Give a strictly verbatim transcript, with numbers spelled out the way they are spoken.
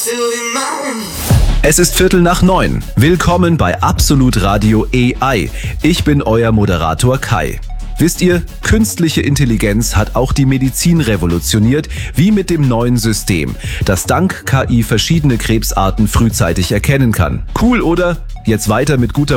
Es ist Viertel nach neun. Willkommen bei Absolut Radio A I. Ich bin euer Moderator Kai. Wisst ihr, künstliche Intelligenz hat auch die Medizin revolutioniert, wie mit dem neuen System, das dank K I verschiedene Krebsarten frühzeitig erkennen kann. Cool, oder? Jetzt weiter mit guter